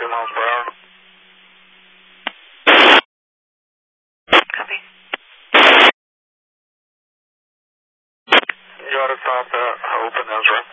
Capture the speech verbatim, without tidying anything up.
two miles per hour. Copy. You ought to stop that. Open Ezra.